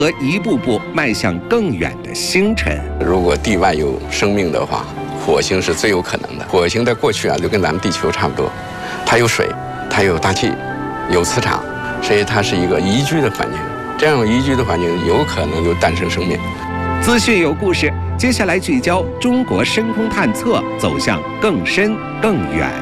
和一步步迈向更远的星辰。 如果地外有生命的话，火星是最有可能的。火星在过去就跟咱们地球差不多，它有水，它有大气，有磁场，所以它是一个宜居的环境。这样宜居的环境有可能就诞生生命。 资讯有故事，接下来聚焦中国深空探测走向更深更远。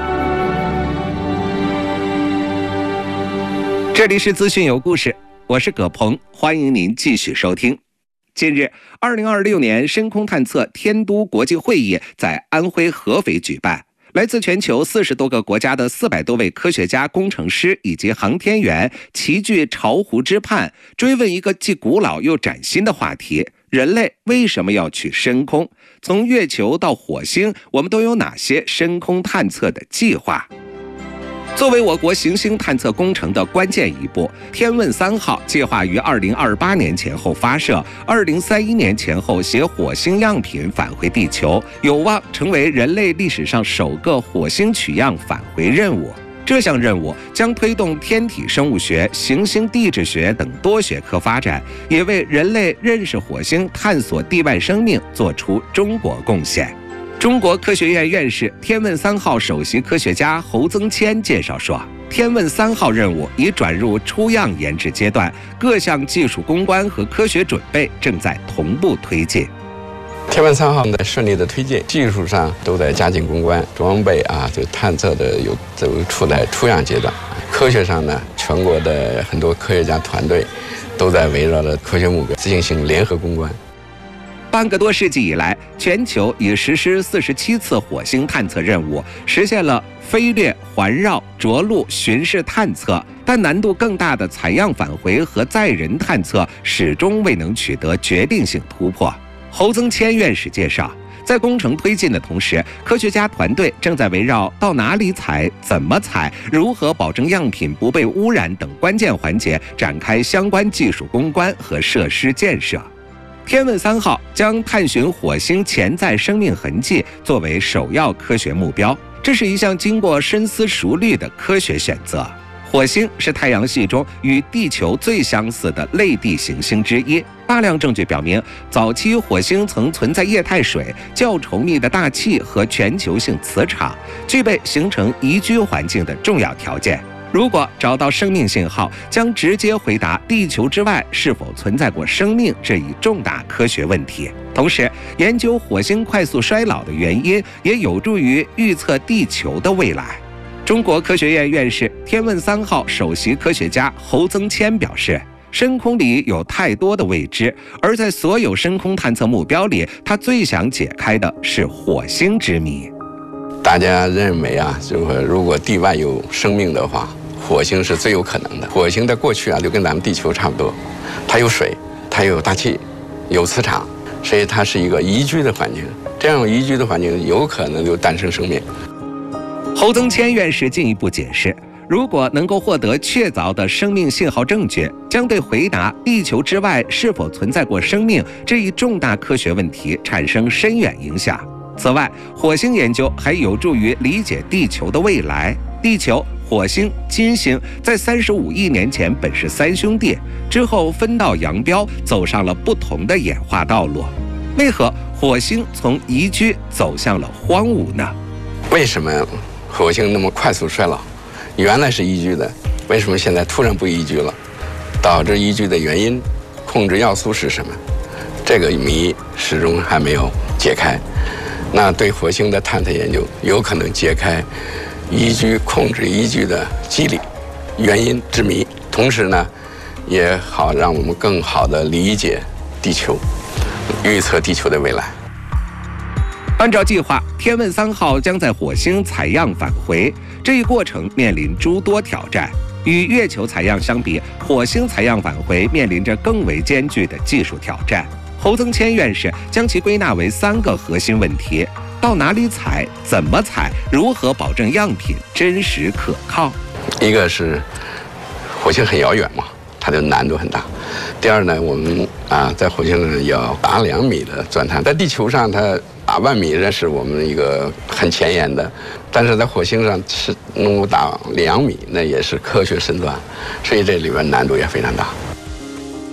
这里是资讯有故事，我是葛鹏，欢迎您继续收听。近日，2026年深空探测天都国际会议在安徽合肥举办，来自全球40多个国家的400多位科学家、工程师以及航天员齐聚巢湖之畔，追问一个既古老又崭新的话题：人类为什么要去深空？从月球到火星，我们都有哪些深空探测的计划？作为我国行星探测工程的关键一步，天问3号计划于2028年前后发射，2031年前后携火星样品返回地球，有望成为人类历史上首个火星取样返回任务。这项任务将推动天体生物学、行星地质学等多学科发展，也为人类认识火星、探索地外生命做出中国贡献。中国科学院院士、天问3号首席科学家侯增谦介绍说，天问3号任务已转入出样研制阶段，各项技术攻关和科学准备正在同步推进。 天问3号在顺利的推进，技术上都在加紧攻关，装备就探测的都处在出样阶段。科学上呢，全国的很多科学家团队都在围绕着科学目标进行联合攻关。 半个多世纪以来，全球已实施47次火星探测任务，实现了飞掠、环绕、着陆、巡视探测，但难度更大的采样返回和载人探测始终未能取得决定性突破。侯增谦院士介绍，在工程推进的同时，科学家团队正在围绕到哪里采、怎么采、如何保证样品不被污染等关键环节展开相关技术攻关和设施建设。天问3号将探寻火星潜在生命痕迹作为首要科学目标，这是一项经过深思熟虑的科学选择。火星是太阳系中与地球最相似的类地行星之一，大量证据表明，早期火星曾存在液态水、较稠密的大气和全球性磁场，具备形成宜居环境的重要条件。如果找到生命信号，将直接回答地球之外是否存在过生命这一重大科学问题。同时，研究火星快速衰老的原因，也有助于预测地球的未来。中国科学院院士、天问3号首席科学家侯增谦表示，深空里有太多的未知，而在所有深空探测目标里，他最想解开的是火星之谜。 大家认为就是如果地外有生命的话，火星是最有可能的。火星在过去就跟咱们地球差不多，它有水，它有大气，有磁场，所以它是一个宜居的环境。这样宜居的环境有可能就诞生生命。 侯增谦院士进一步解释，如果能够获得确凿的生命信号证据，将对回答地球之外是否存在过生命这一重大科学问题产生深远影响。此外，火星研究还有助于理解地球的未来。地球、火星、金星在35亿年前本是3兄弟，之后分道扬镳，走上了不同的演化道路。为何火星从宜居走向了荒芜呢？ 为什么火星那么快速衰老？原来是宜居的，为什么现在突然不宜居了？导致宜居的原因、控制要素是什么？这个谜始终还没有解开。那对火星的探测研究有可能解开宜居、控制宜居的机理、原因之谜，同时呢，也好让我们更好地理解地球，预测地球的未来。 按照计划，天问3号将在火星采样返回，这一过程面临诸多挑战。与月球采样相比，火星采样返回面临着更为艰巨的技术挑战。侯增谦院士将其归纳为3个核心问题：到哪里采、怎么采、如何保证样品真实可靠。 一个是火星很遥远嘛，它的难度很大。第二呢，我们在火星上要打2米的钻探，在地球上它打1万米，这是我们一个很前沿的，但是在火星上是能够打2米，那也是科学深钻，所以这里边难度也非常大。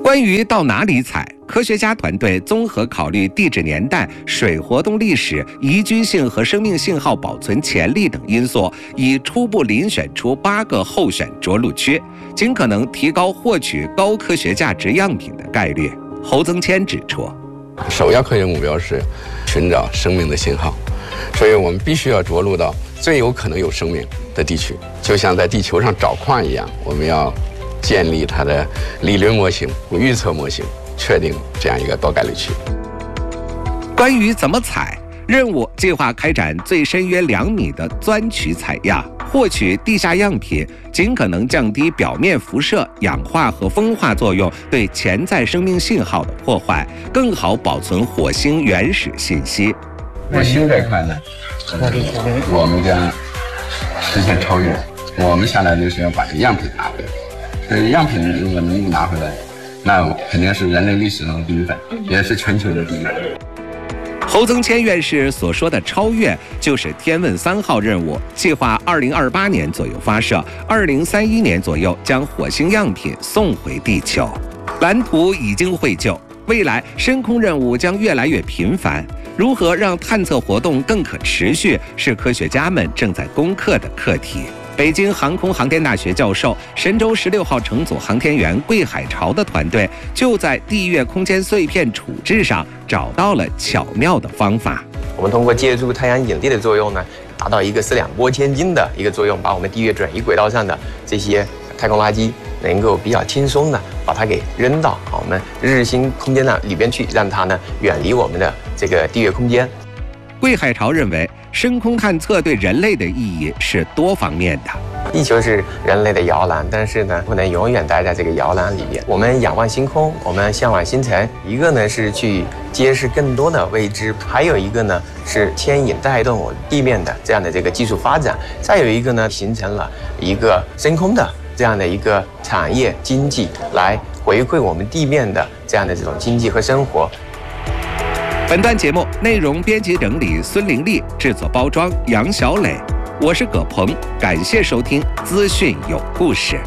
关于到哪里采，科学家团队综合考虑地质年代、水活动历史、宜居性和生命信号保存潜力等因素，已初步遴选出8个候选着陆区，尽可能提高获取高科学价值样品的概率。侯增谦指出， 首要科学目标是寻找生命的信号，所以我们必须要着陆到最有可能有生命的地区，就像在地球上找矿一样，我们要建立它的理论模型、预测模型，确定这样一个多概率区。 关于怎么采，任务计划开展最深约2米的钻渠采样，获取地下样品，尽可能降低表面辐射、氧化和风化作用对潜在生命信号的破坏，更好保存火星原始信息。 火星这块呢，我们将实现超越。我们下来就是要把这样品拿回来。样品如果能拿回来，那肯定是人类历史上的第一份，也是全球的第一份。 侯增谦院士所说的超越，就是天问3号任务，计划2028年左右发射，2031年左右将火星样品送回地球。蓝图已经绘就，未来深空任务将越来越频繁。如何让探测活动更可持续，是科学家们正在攻克的课题。北京航空航天大学教授、神舟16号乘组航天员桂海潮的团队，就在地月空间碎片处置上找到了巧妙的方法。 我们通过借助太阳引力的作用呢，达到一个4两拨千斤的一个作用，把我们地月转移轨道上的这些太空垃圾能够比较轻松的把它给扔到我们日星空间里边去，让它呢远离我们的这个地月空间。 桂海潮认为，深空探测对人类的意义是多方面的。 地球是人类的摇篮，但是呢，不能永远待在这个摇篮里面。我们仰望星空，我们向往星辰。一个呢是去揭示更多的未知，还有一个呢是牵引带动我们地面的这样的这个技术发展。再有一个呢，形成了一个深空的这样的一个产业经济，来回馈我们地面的这样的这种经济和生活。 本段节目内容编辑整理孙玲丽，制作包装杨小磊，我是葛鹏，感谢收听资讯有故事。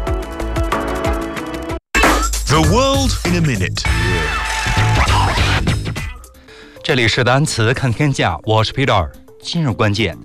The world in a minute。 这里是单词看天下，我是 Peter。今日关键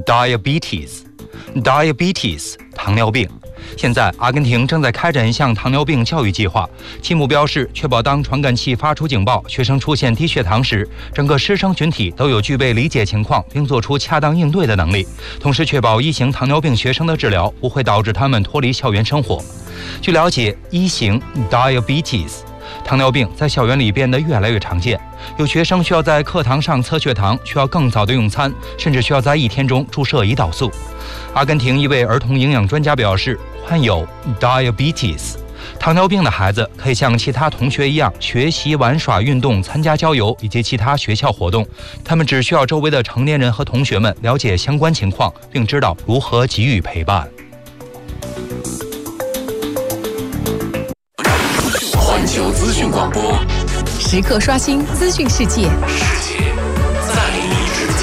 ，diabetes， 糖尿病。现在，阿根廷正在开展一项糖尿病教育计划，其目标是确保当传感器发出警报，学生出现低血糖时，整个师生群体都有具备理解情况并做出恰当应对的能力，同时确保1型糖尿病学生的治疗不会导致他们脱离校园生活。据了解，1型 diabetes。糖尿病在校园里变得越来越常见，有学生需要在课堂上测血糖，需要更早的用餐，甚至需要在1天中注射胰岛素。阿根廷一位儿童营养专家表示，患有 diabetes 糖尿病的孩子可以像其他同学一样学习、玩耍、运动、参加郊游以及其他学校活动，他们只需要周围的成年人和同学们了解相关情况，并知道如何给予陪伴。 环球资讯广播， 时刻刷新资讯世界， 世界在你之间。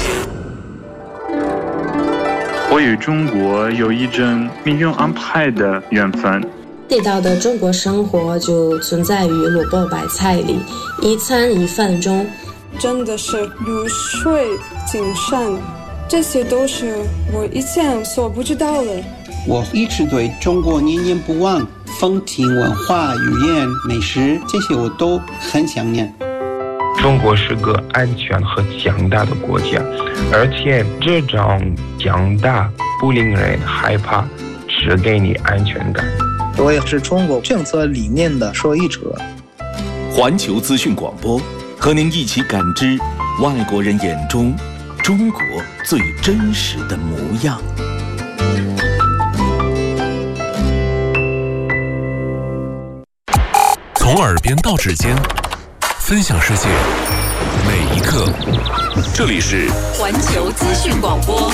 我与中国有一种命运安排的缘分。 地道的中国生活就存在于萝卜白菜里，一餐一饭中。 真的是如水精神，这些都是我以前所不知道的。 我一直对中国念念不忘，风情文化、语言、美食，这些我都很想念。 中国是个安全和强大的国家，而且这种强大不令人害怕，只给你安全感。 我也是中国政策理念的受益者。 环球资讯广播，和您一起感知外国人眼中中国最真实的模样。从耳边到指尖，分享世界每一刻。这里是环球资讯广播。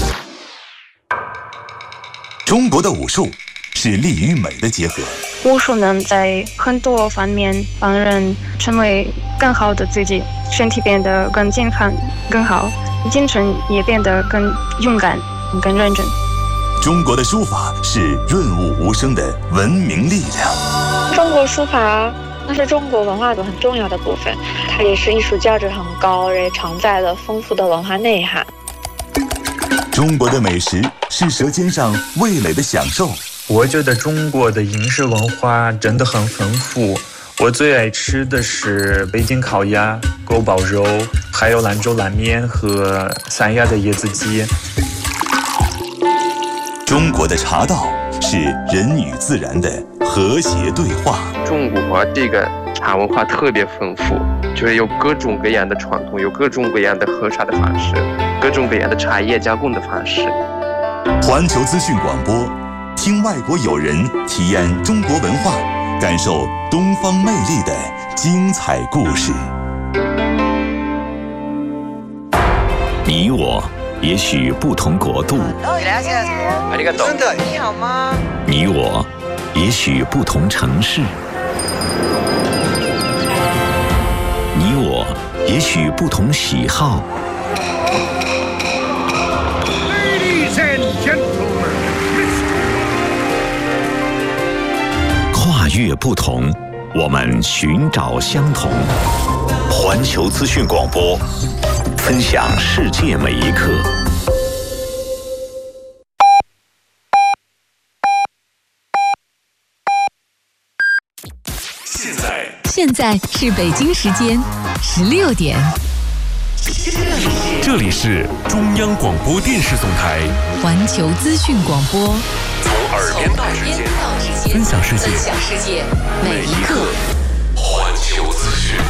中国的武术是力与美的结合。 武术能在很多方面帮人成为更好的自己，身体变得更健康、更好，精神也变得更勇敢、更认真。 中国的书法是润物无声的文明力量。 中国书法那是中国文化的很重要的部分，它也是艺术价值很高，也承载了丰富的文化内涵。 中国的美食是舌尖上味蕾的享受。 我觉得中国的饮食文化真的很丰富，我最爱吃的是北京烤鸭、锅包肉，还有兰州拉面和三亚的椰子鸡。 中国的茶道是人与自然的和谐对话。 中国这个茶文化特别丰富，就是有各种各样的传统，有各种各样的喝茶的方式，各种各样的茶叶加工的方式。 环球资讯广播，听外国友人体验中国文化，感受东方魅力的精彩故事。你我也许不同国度， 你好吗？ 你我也许不同城市，你我也许不同喜好。跨越不同，我们寻找相同。环球资讯广播，分享世界每一刻。 现在是北京时间16点。 这里是中央广播电视总台环球资讯广播， 从耳边到指尖，分享世界每一刻。 环球资讯，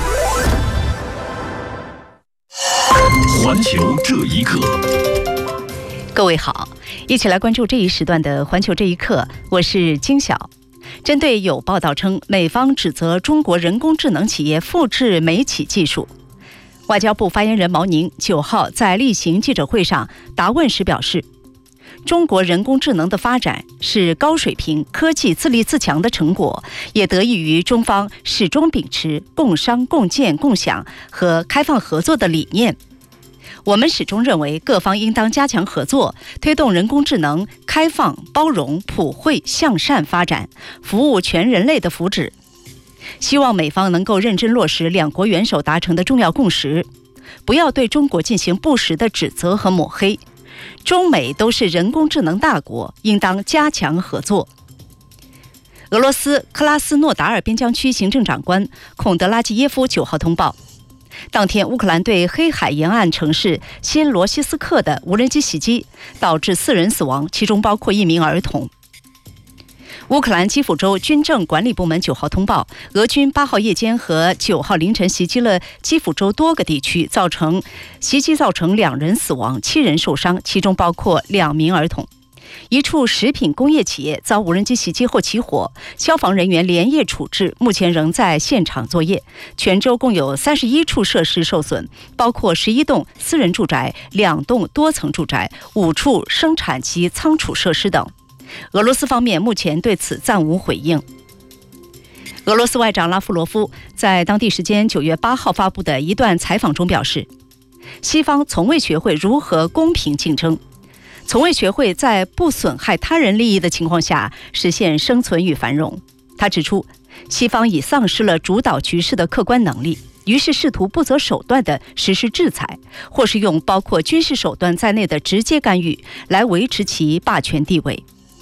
环球这一刻。 各位好，一起来关注这一时段的环球这一刻，我是金晓。针对有报道称美方指责中国人工智能企业复制美企技术，外交部发言人毛宁9号在例行记者会上答问时表示，中国人工智能的发展是高水平科技自立自强的成果，也得益于中方始终秉持共商共建共享和开放合作的理念。我们始终认为各方应当加强合作，推动人工智能开放、包容、普惠、向善发展，服务全人类的福祉。希望美方能够认真落实两国元首达成的重要共识，不要对中国进行不实的指责和抹黑。中美都是人工智能大国，应当加强合作。俄罗斯克拉斯诺达尔边疆区行政长官孔德拉基耶夫9号通报，当天乌克兰对黑海沿岸城市新罗西斯克的无人机袭击，导致4人死亡，其中包括1名儿童。乌克兰基辅州军政管理部门9号通报，俄军8号夜间和9号凌晨袭击了基辅州多个地区，袭击造成2人死亡，7人受伤，其中包括2名儿童。一处食品工业企业遭无人机袭击后起火，消防人员连夜处置，目前仍在现场作业。全州共有31处设施受损，包括11栋私人住宅、2栋多层住宅、5处生产及仓储设施等。俄罗斯方面目前对此暂无回应。俄罗斯外长拉夫罗夫在当地时间9月8号发布的一段采访中表示，西方从未学会如何公平竞争，从未学会在不损害他人利益的情况下实现生存与繁荣。他指出，西方已丧失了主导局势的客观能力，于是试图不择手段地实施制裁，或是用包括军事手段在内的直接干预来维持其霸权地位。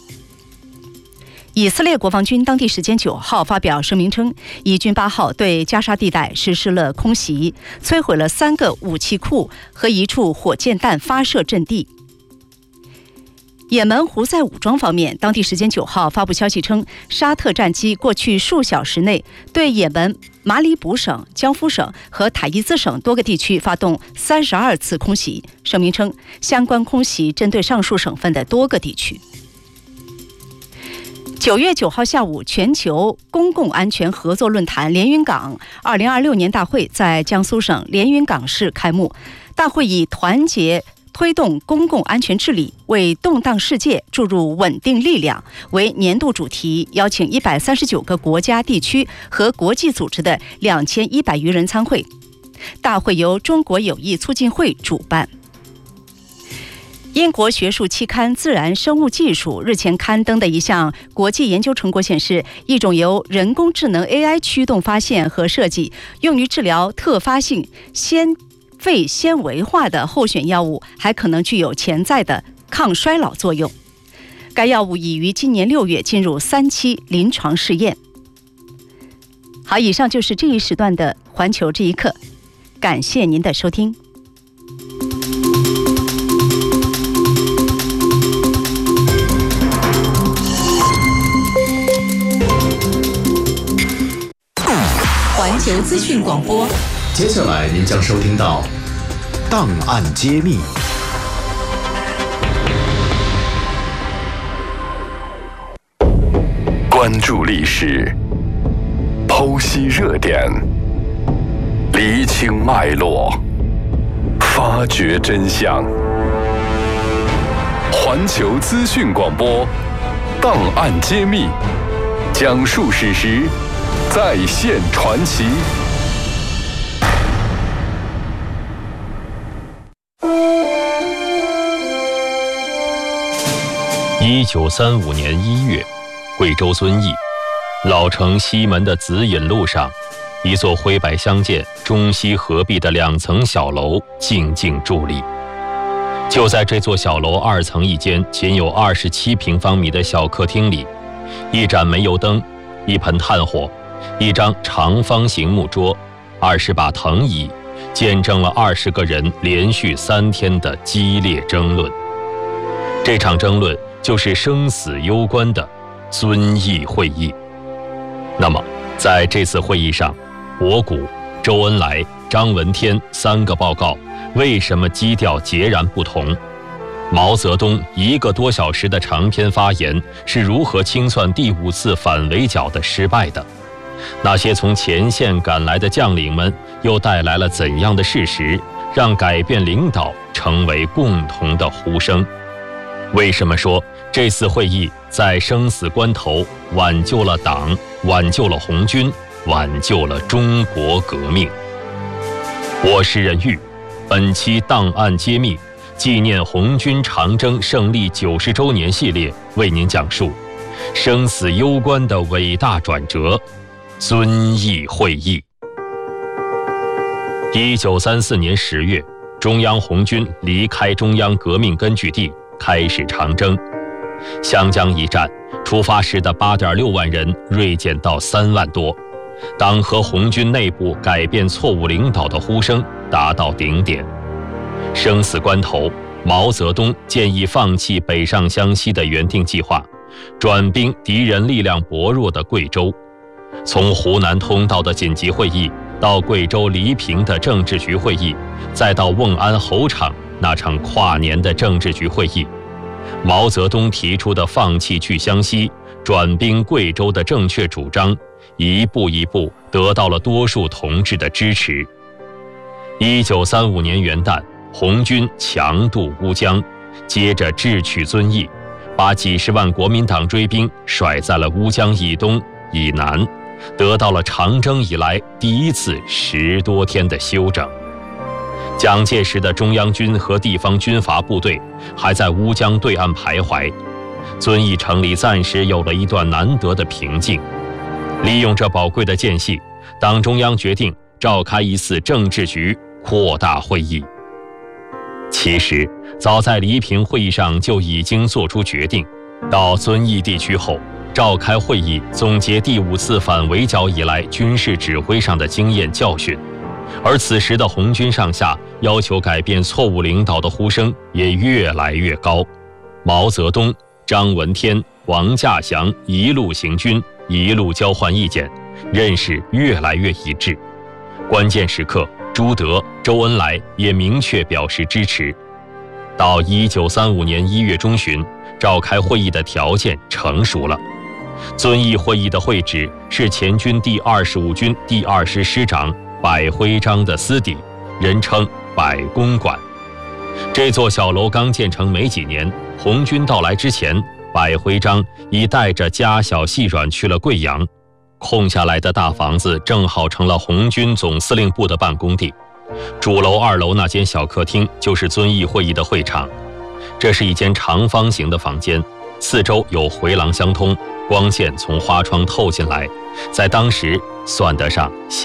以色列国防军当地时间9号发表声明称，以军8号对加沙地带实施了空袭，摧毁了3个武器库和1处火箭弹发射阵地。也门胡塞武装方面当地时间9号发布消息称，沙特战机过去数小时内对也门马里卜省、江夫省和塔伊兹省多个地区发动32次空袭。声明称，相关空袭针对上述省份的多个地区。9月9号下午，全球公共安全合作论坛连云港2026年大会在江苏省连云港市开幕。大会以团结推动公共安全治理，为动荡世界注入稳定力量为年度主题，邀请139个国家、地区和国际组织的2100余人参会。大会由中国友谊促进会主办。 英国学术期刊《自然生物技术》日前刊登的一项国际研究成果显示，一种由人工智能 AI 驱动发现和设计，用于治疗特发性肺纤维化的候选药物，还可能具有潜在的抗衰老作用。该药物已于今年6月进入3期临床试验。好，以上就是这一时段的环球这一刻，感谢您的收听。 环球资讯广播， 接下来您将收听到《档案揭秘》。关注历史，剖析热点，厘清脉络，发掘真相。环球资讯广播，档案揭秘，讲述史实，再现传奇。 1935年1月，贵州遵义老城西门的紫引路上，一座灰白相间、中西合璧的2层小楼静静伫立。就在这座小楼2层一间仅有27平方米的小客厅里，一盏煤油灯，一盆炭火，一张长方形木桌，20把藤椅，见证了20个人连续3天的激烈争论。这场争论就是生死攸关的遵义会议。那么，在这次会议上，博古、周恩来、张闻天3个报告为什么基调截然不同？毛泽东1个多小时的长篇发言是如何清算第5次反围剿的失败的？那些从前线赶来的将领们又带来了怎样的事实，让改变领导成为共同的呼声？为什么说这次会议在生死关头挽救了党，挽救了红军，挽救了中国革命？我是任玉，本期档案揭秘纪念红军长征胜利90周年系列为您讲述生死攸关的伟大转折——遵义会议。1934年10月，中央红军离开中央革命根据地，开始长征。湘江一战出发时的8.6万人锐减到3万多，党和红军内部改变错误领导的呼声达到顶点。生死关头，毛泽东建议放弃北上湘西的原定计划，转兵敌人力量薄弱的贵州。从湖南通道的紧急会议，到贵州黎平的政治局会议，再到瓮安侯场那场跨年的政治局会议，毛泽东提出的放弃去湘西、转兵贵州的正确主张，一步一步得到了多数同志的支持。1935年元旦，红军强渡乌江，接着智取遵义，把几十万国民党追兵甩在了乌江以东、以南，得到了长征以来第一次10多天的休整。蒋介石的中央军和地方军阀部队还在乌江对岸徘徊，遵义城里暂时有了一段难得的平静。利用这宝贵的间隙，党中央决定召开一次政治局扩大会议。其实，早在黎平会议上就已经做出决定，到遵义地区后，召开会议总结第5次反围剿以来军事指挥上的经验教训。而此时的红军上下要求改变错误领导的呼声也越来越高，毛泽东、张闻天、王稼祥一路行军，一路交换意见，认识越来越一致。关键时刻，朱德、周恩来也明确表示支持。到1935年1月中旬，召开会议的条件成熟了。遵义会议的会址是前军第25军第20师长百徽章的私邸，人称百公馆。这座小楼刚建成没几年，红军到来之前，百徽章已带着家小细软去了贵阳，空下来的大房子正好成了红军总司令部的办公地。主楼2楼那间小客厅就是遵义会议的会场。 这是一间长方形的房间，四周有回廊相通，光线从花窗透进来，在当时算得上